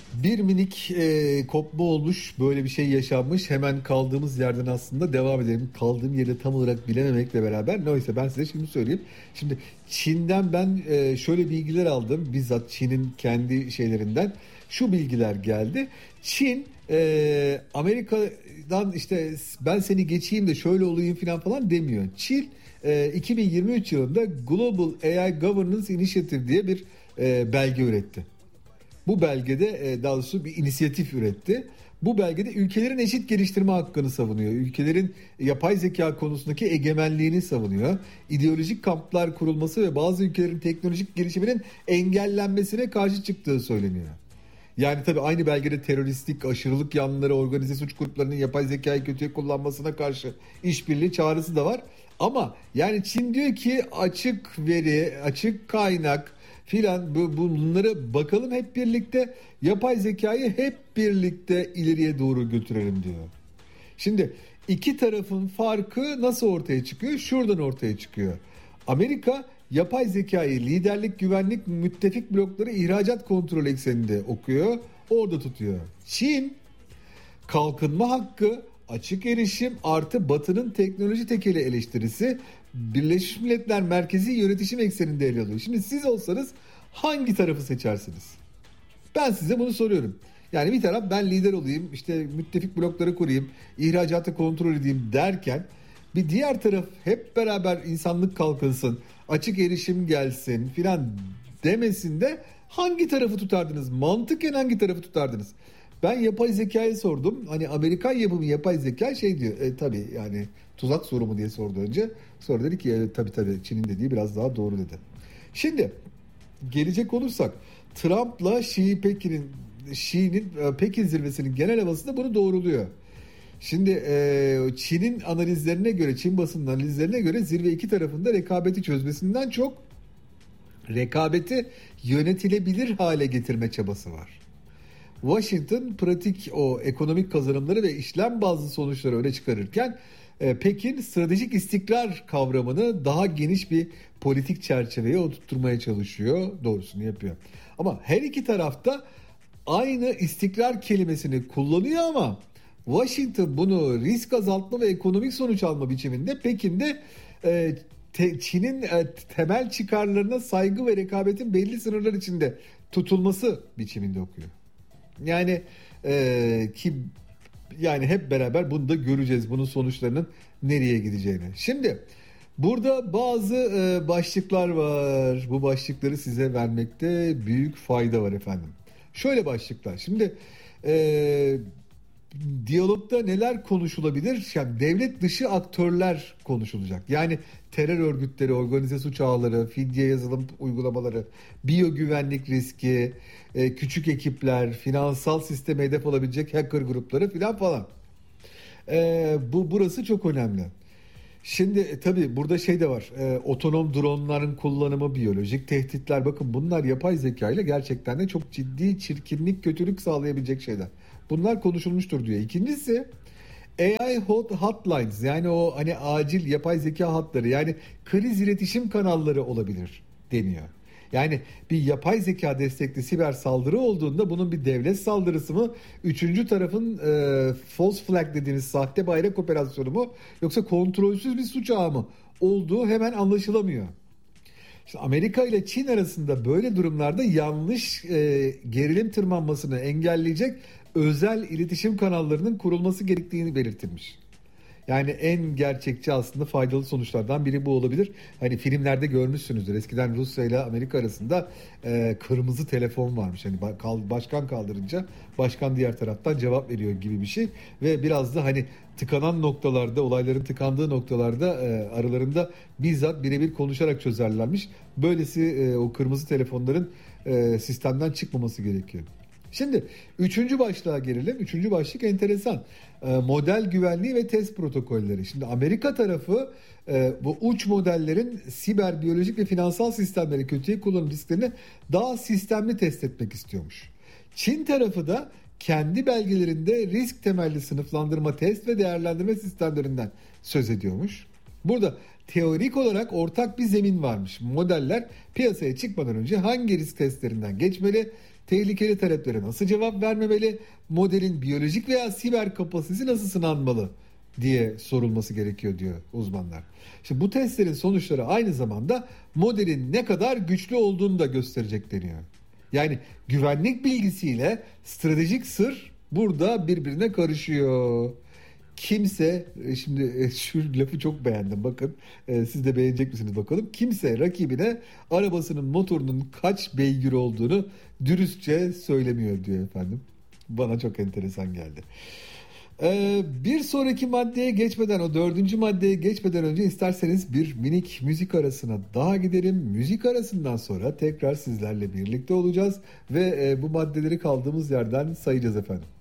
Bir minik kopma olmuş, böyle bir şey yaşanmış. Hemen kaldığımız yerden aslında devam edelim. Kaldığım yeri tam olarak bilememekle beraber. Neyse ben size şimdi söyleyeyim. Şimdi Çin'den ben şöyle bilgiler aldım. Bizzat Çin'in kendi şeylerinden. Şu bilgiler geldi. Çin Amerika'dan işte ben seni geçeyim de şöyle olayım falan demiyor. Çin 2023 yılında Global AI Governance Initiative diye bir belge üretti. Bu belgede daha doğrusu bir inisiyatif üretti. Bu belgede ülkelerin eşit geliştirme hakkını savunuyor. Ülkelerin yapay zeka konusundaki egemenliğini savunuyor. İdeolojik kamplar kurulması ve bazı ülkelerin teknolojik gelişiminin engellenmesine karşı çıktığı söyleniyor. Yani tabii aynı belgede teröristlik, aşırılık yanlıları, organize suç gruplarının yapay zekayı kötüye kullanmasına karşı işbirliği çağrısı da var. Ama yani Çin diyor ki açık veri, açık kaynak filan bunları bakalım hep birlikte, yapay zekayı hep birlikte ileriye doğru götürelim diyor. Şimdi iki tarafın farkı nasıl ortaya çıkıyor? Şuradan ortaya çıkıyor. Amerika yapay zekayı liderlik, güvenlik, müttefik blokları, ihracat kontrol ekseninde okuyor, orada tutuyor. Çin kalkınma hakkı, açık erişim artı Batı'nın teknoloji tekeli eleştirisi, Birleşmiş Milletler Merkezi yönetişim ekseninde ele alıyor. Şimdi siz olsanız hangi tarafı seçersiniz? Ben size bunu soruyorum. Yani bir taraf ben lider olayım, işte müttefik blokları kurayım, ihracatı kontrol edeyim derken bir diğer taraf hep beraber insanlık kalkınsın, açık erişim gelsin filan demesinde hangi tarafı tutardınız? Mantıken hangi tarafı tutardınız? Ben yapay zekayı sordum. Hani Amerikan yapımı yapay zeka şey diyor. Tabii yani tuzak soru mu diye sordu önce. Sonra dedi ki tabii Çin'in dediği biraz daha doğru dedi. Şimdi gelecek olursak Trump'la Xi'nin Pekin zirvesinin genel havası da bunu doğruluyor. Şimdi Çin'in analizlerine göre, Çin basının analizlerine göre zirve iki tarafında rekabeti çözmesinden çok rekabeti yönetilebilir hale getirme çabası var. Washington pratik o ekonomik kazanımları ve işlem bazlı sonuçları öne çıkarırken Pekin stratejik istikrar kavramını daha geniş bir politik çerçeveye oturtmaya çalışıyor. Doğrusunu yapıyor. Ama her iki tarafta aynı istikrar kelimesini kullanıyor ama Washington bunu risk azaltma ve ekonomik sonuç alma biçiminde, Pekin'de Çin'in temel çıkarlarına saygı ve rekabetin belli sınırlar içinde tutulması biçiminde okuyor. Yani ki yani hep beraber bunu da göreceğiz, bunun sonuçlarının nereye gideceğini. Şimdi burada bazı başlıklar var. Bu başlıkları size vermekte büyük fayda var efendim. Şöyle başlıklar. Şimdi diyalogda neler konuşulabilir? Yani devlet dışı aktörler konuşulacak. Yani terör örgütleri, organize suç ağları, fidye yazılım uygulamaları, biyogüvenlik riski, küçük ekipler, finansal sisteme hedef olabilecek hacker grupları falan. Burası çok önemli. Şimdi tabii burada şey de var. Otonom dronların kullanımı, biyolojik tehditler. Bakın bunlar yapay zeka ile gerçekten de çok ciddi çirkinlik, kötülük sağlayabilecek şeyler. Bunlar konuşulmuştur diyor. İkincisi AI hotlines, yani o hani acil yapay zeka hatları, yani kriz iletişim kanalları olabilir deniyor. Yani bir yapay zeka destekli siber saldırı olduğunda bunun bir devlet saldırısı mı, üçüncü tarafın false flag dediğimiz sahte bayrak operasyonu mu, yoksa kontrolsüz bir suç ağı mı olduğu hemen anlaşılamıyor. İşte Amerika ile Çin arasında böyle durumlarda yanlış gerilim tırmanmasını engelleyecek özel iletişim kanallarının kurulması gerektiğini belirtilmiş. Yani en gerçekçi aslında faydalı sonuçlardan biri bu olabilir. Hani filmlerde görmüşsünüzdür. Eskiden Rusya ile Amerika arasında kırmızı telefon varmış. Hani başkan kaldırınca başkan diğer taraftan cevap veriyor gibi bir şey. Ve biraz da hani tıkanan noktalarda, olayların tıkandığı noktalarda aralarında bizzat birebir konuşarak çözerlermiş. Böylesi o kırmızı telefonların sistemden çıkmaması gerekiyor. Şimdi üçüncü başlığa gelelim. Üçüncü başlık enteresan. Model güvenliği ve test protokolleri. Şimdi Amerika tarafı bu uç modellerin siber, biyolojik ve finansal sistemleri kötüye kullanım risklerini daha sistemli test etmek istiyormuş. Çin tarafı da kendi belgelerinde risk temelli sınıflandırma, test ve değerlendirme sistemlerinden söz ediyormuş. Burada teorik olarak ortak bir zemin varmış. Modeller piyasaya çıkmadan önce hangi risk testlerinden geçmeli, tehlikeli taleplere nasıl cevap vermemeli, modelin biyolojik veya siber kapasitesi nasıl sınanmalı diye sorulması gerekiyor diyor uzmanlar. Şimdi bu testlerin sonuçları aynı zamanda modelin ne kadar güçlü olduğunu da gösterecek deniyor. Yani güvenlik bilgisiyle stratejik sır burada birbirine karışıyor. Kimse şimdi şu lafı çok beğendim, bakın siz de beğenecek misiniz bakalım. Kimse rakibine arabasının motorunun kaç beygir olduğunu dürüstçe söylemiyor diyor efendim. Bana çok enteresan geldi. Bir sonraki maddeye geçmeden, o dördüncü maddeye geçmeden önce isterseniz bir minik müzik arasına daha gidelim. Müzik arasından sonra tekrar sizlerle birlikte olacağız ve bu maddeleri kaldığımız yerden sayacağız efendim.